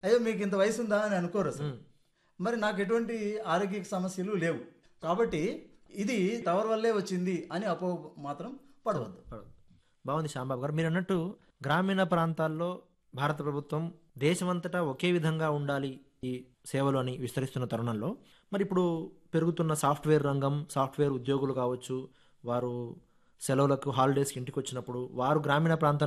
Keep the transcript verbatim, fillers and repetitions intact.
అయ్యో మీకు ఇంత వయసు ఉందా అని అనుకోరు అసలు. ఉమ్, మరి నాకు ఎటువంటి ఆరోగ్య సమస్యలు లేవు కాబట్టి ఇది టవర్ వల్లే వచ్చింది అని అపో మాత్రం పడవద్దు. పడదు. బాగుంది శ్యాంబాబు గారు. మీరు అన్నట్టు గ్రామీణ ప్రాంతాల్లో భారత ప్రభుత్వం దేశమంతటా ఒకే విధంగా ఉండాలి ఈ సేవలు అని విస్తరిస్తున్న తరుణంలో మరి ఇప్పుడు పెరుగుతున్న సాఫ్ట్వేర్ రంగం, సాఫ్ట్వేర్ ఉద్యోగులు కావచ్చు, వారు సెలవులకు హాలిడేస్కి ఇంటికి వచ్చినప్పుడు వారు గ్రామీణ ప్రాంతం